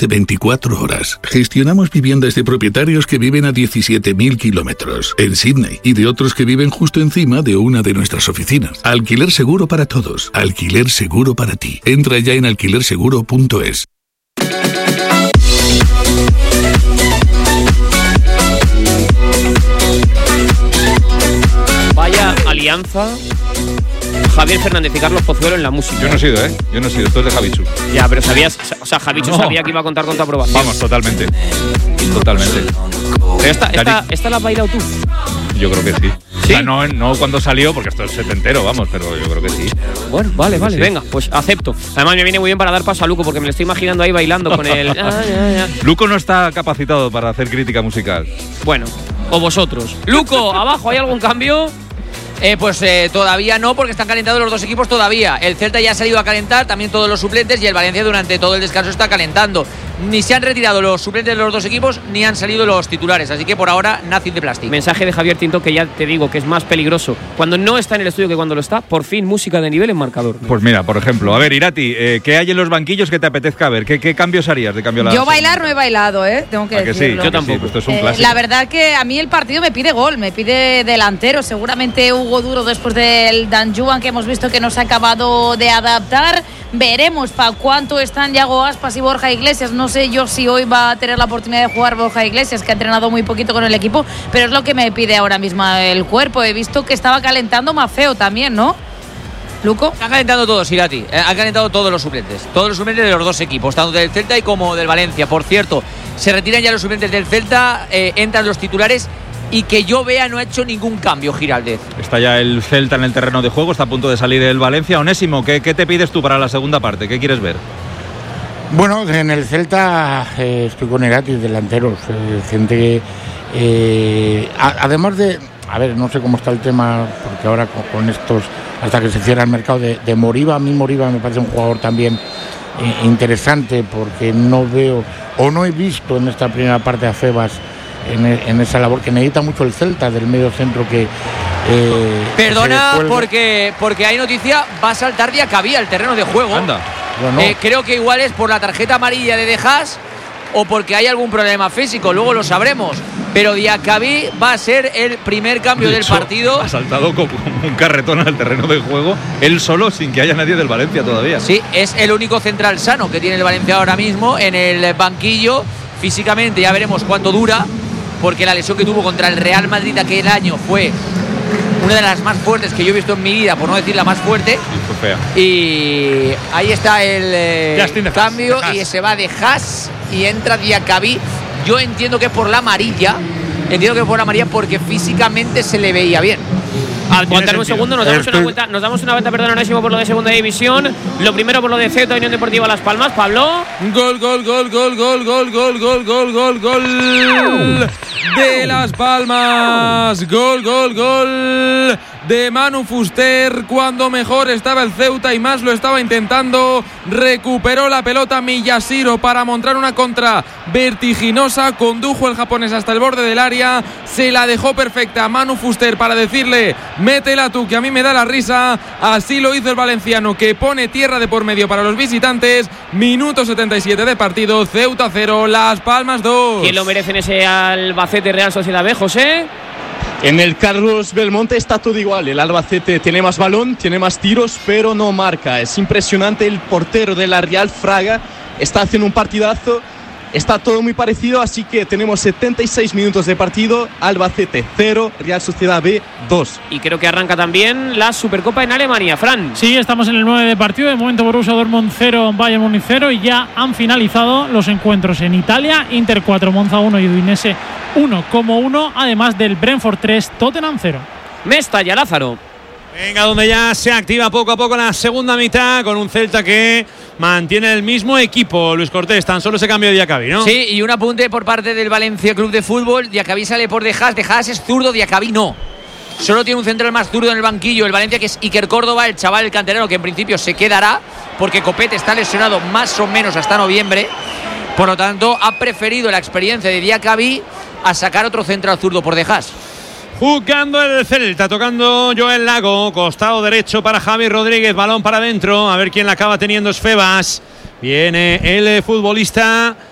de 24 horas. Gestionamos viviendas de propietarios que viven a 17.000 kilómetros en Sydney y de otros que viven justo encima de una de nuestras oficinas. Alquiler seguro para todos. Alquiler seguro para ti. Entra ya en alquilerseguro.es. Vaya alianza Javier Fernández y Carlos Pozuelo en la música. Yo no he sido, esto es de Javichu. Ya, pero sabías, o sea, Javichu sabía que iba a contar con tu aprobación. Vamos, totalmente. Pero esta la has bailado tú. Yo creo que sí. ¿Sí? O sea, no cuando salió, porque esto es setentero, vamos, pero yo creo que sí. Bueno, vale, Sí. venga, pues acepto. Además me viene muy bien para dar paso a Luco, porque me lo estoy imaginando ahí bailando con el... Luco no está capacitado para hacer crítica musical. Bueno, o vosotros. Luco, abajo, ¿hay algún cambio? Todavía no, porque están calentados los dos equipos todavía. El Celta ya ha salido a calentar, también todos los suplentes, y el Valencia durante todo el descanso está calentando. Ni se han retirado los suplentes de los dos equipos, ni han salido los titulares, así que por ahora nothing de plástico. Mensaje de Javier Tinto, que ya te digo que es más peligroso cuando no está en el estudio que cuando lo está. Por fin, música de nivel en marcador. Pues mira, por ejemplo, a ver, Irati, ¿qué hay en los banquillos que te apetezca ver? ¿Qué cambios harías de cambio a la Yo bailar no he bailado, tengo que decirlo. Sí? Yo tampoco. Pues esto es un clásico. La verdad que a mí el partido me pide gol, me pide delantero. Seguramente Hugo Duro, después del Danjuan que hemos visto que no se ha acabado de adaptar. Veremos para cuánto están Yago Aspas y Borja Iglesias. No sé yo si hoy va a tener la oportunidad de jugar Borja Iglesias, que ha entrenado muy poquito con el equipo, pero es lo que me pide ahora mismo el cuerpo. He visto que estaba calentando Mafeo también, ¿no? Luco. Han calentado todos, Irati. Han calentado todos los suplentes de los dos equipos, tanto del Celta y como del Valencia. Por cierto, se retiran ya los suplentes del Celta, entran los titulares. Y que yo vea, no ha hecho ningún cambio Giraldez. Está ya el Celta en el terreno de juego, está a punto de salir el Valencia. Onésimo, ¿qué te pides tú para la segunda parte? ¿Qué quieres ver? Bueno, en el Celta estoy con Irati, delanteros, gente que además de, a ver, no sé cómo está el tema, porque ahora con estos, hasta que se cierra el mercado de Moriba, a mí Moriba me parece un jugador también interesante, porque no veo, o no he visto en esta primera parte a Febas en esa labor que necesita mucho el Celta del medio centro que perdona porque hay noticia, va a saltar Diacabí al terreno de juego. Anda. Bueno. Creo que igual es por la tarjeta amarilla de Dejas o porque hay algún problema físico, luego lo sabremos, pero Diacabí va a ser el primer cambio del partido. Ha saltado como un carretón al terreno de juego, él solo, sin que haya nadie del Valencia todavía. Sí, es el único central sano que tiene el Valencia ahora mismo en el banquillo. Físicamente ya veremos cuánto dura, porque la lesión que tuvo contra el Real Madrid aquel año fue una de las más fuertes que yo he visto en mi vida, por no decir la más fuerte. Sí, fue fea. Y ahí está el cambio, de Haas. y se va de Haas y entra Diacabí. Yo entiendo que es por la amarilla, porque físicamente se le veía bien. Aguantar un segundo, nos damos una vuelta, perdón, Onésimo, por lo de segunda división. Lo primero por lo de Ceuta, Unión Deportiva Las Palmas. Pablo. Gol de Las Palmas. Gol de Manu Fuster, cuando mejor estaba el Ceuta y más lo estaba intentando. Recuperó la pelota Miyashiro para montar una contra vertiginosa, condujo el japonés hasta el borde del área, se la dejó perfecta a Manu Fuster para decirle: métela tú, que a mí me da la risa. Así lo hizo el valenciano, que pone tierra de por medio para los visitantes. Minuto 77 de partido, Ceuta 0, Las Palmas 2. ¿Quién lo merece en ese Albacete Real Sociedad B, José? En el Carlos Belmonte está todo igual. El Albacete tiene más balón, tiene más tiros, pero no marca. Es impresionante. El portero de la Real, Fraga, está haciendo un partidazo. Está todo muy parecido, así que tenemos 76 minutos de partido. Albacete 0, Real Sociedad B 2. Y creo que arranca también la Supercopa en Alemania, Fran. Sí, estamos en el 9 de partido. De momento Borussia Dortmund 0, Bayern Múnich 0, y ya han finalizado los encuentros en Italia. Inter 4, Monza 1 y Udinese 1,1, además del Brentford 3, Tottenham 0. Mestalla, Lázaro. Venga, donde ya se activa poco a poco la segunda mitad, con un Celta que mantiene el mismo equipo. Luis Cortés, tan solo ese cambio de Diacabí, ¿no? Sí, y un apunte por parte del Valencia Club de Fútbol. Diacabí sale por Dejas es zurdo, Diacabí no. Solo tiene un central más zurdo en el banquillo el Valencia, que es Iker Córdoba, el chaval, el canterano, que en principio se quedará porque Copete está lesionado más o menos hasta noviembre. Por lo tanto, ha preferido la experiencia de Diacabí a sacar otro central zurdo por Dejas. Jugando el Celta, tocando Joel Lago, costado derecho para Javi Rodríguez, balón para adentro, a ver quién la acaba teniendo, es Febas. Viene el futbolista